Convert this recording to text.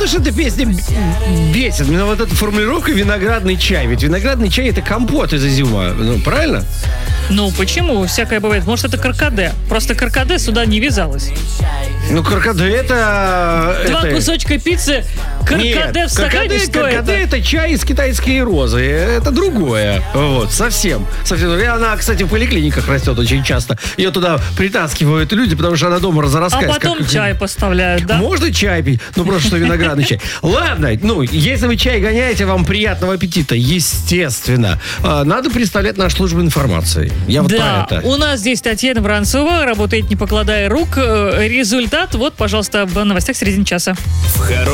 Что эта песня бесит? Меня вот эта формулировка «виноградный чай». Ведь виноградный чай — это компот из изюма. Ну, правильно? Ну, почему? Всякое бывает. Может, это каркаде. Просто каркаде сюда не вязалось. Ну, каркаде это... Два кусочка пиццы, каркаде в стакане, что каркаде это чай из китайской розы. Это другое. Вот, совсем. И она, кстати, в поликлиниках растет очень часто. Ее туда притаскивают люди, потому что она дома разраскается. А потом чай поставляют, да? Можно чай пить? Ну, просто что виноградный чай. Ладно, ну, если вы чай гоняете, вам приятного аппетита, естественно. Надо представлять нашу службу информации. Я вот да, про это. У нас здесь Татьяна Воронцова, работает не покладая рук. Результат, вот, пожалуйста, в новостях середины часа.